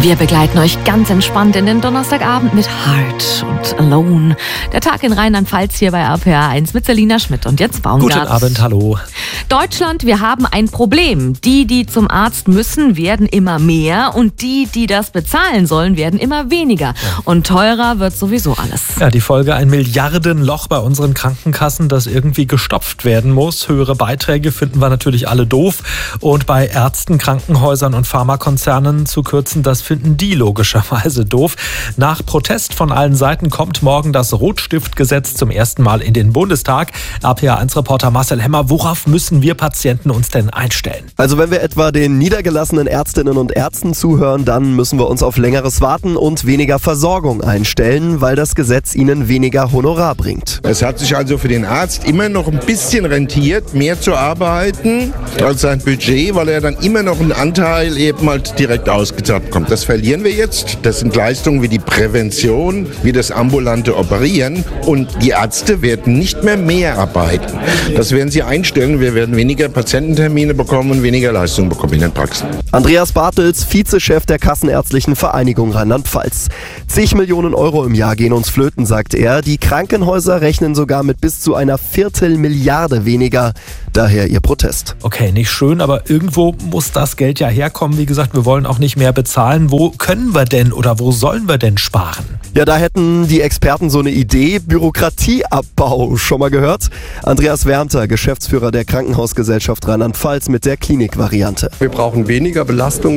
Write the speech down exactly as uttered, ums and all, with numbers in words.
Wir begleiten euch ganz entspannt in den Donnerstagabend mit Heart und Alone. Der Tag in Rheinland-Pfalz hier bei R P R eins mit Selina Schmidt und jetzt Baumgart. Guten Abend, hallo. Deutschland, wir haben ein Problem. Die, die zum Arzt müssen, werden immer mehr und die, die das bezahlen sollen, werden immer weniger. Und teurer wird sowieso alles. Ja, die Folge: ein Milliardenloch bei unseren Krankenkassen, das irgendwie gestopft werden muss. Höhere Beiträge finden wir natürlich alle doof. Und bei Ärzten, Krankenhäusern und Pharmakonzernen zu kürzen, das finden die logischerweise doof. Nach Protest von allen Seiten kommt morgen das Rotstiftgesetz zum ersten Mal in den Bundestag. R P R eins Reporter Marcel Hemmer, worauf müssen wir Patienten uns denn einstellen? Also wenn wir etwa den niedergelassenen Ärztinnen und Ärzten zuhören, dann müssen wir uns auf längeres Warten und weniger Versorgung einstellen, weil das Gesetz ihnen weniger Honorar bringt. Es hat sich also für den Arzt immer noch ein bisschen rentiert, mehr zu arbeiten als sein Budget, weil er dann immer noch einen Anteil eben halt direkt ausgezahlt bekommt. Das verlieren wir jetzt. Das sind Leistungen wie die Prävention, wie das ambulante Operieren. Und die Ärzte werden nicht mehr mehr arbeiten. Das werden sie einstellen. Wir werden weniger Patiententermine bekommen und weniger Leistungen bekommen in den Praxen. Andreas Bartels, Vizechef der Kassenärztlichen Vereinigung Rheinland-Pfalz. Zig Millionen Euro im Jahr gehen uns flöten, sagt er. Die Krankenhäuser rechnen sogar mit bis zu einer Viertelmilliarde weniger. Daher ihr Protest. Okay, nicht schön, aber irgendwo muss das Geld ja herkommen. Wie gesagt, wir wollen auch nicht mehr bezahlen. Wo können wir denn oder wo sollen wir denn sparen? Ja, da hätten die Experten so eine Idee: Bürokratieabbau. Schon mal gehört? Andreas Wernter, Geschäftsführer der Krankenhausgesellschaft Rheinland-Pfalz mit der Klinikvariante. Wir brauchen weniger Belastung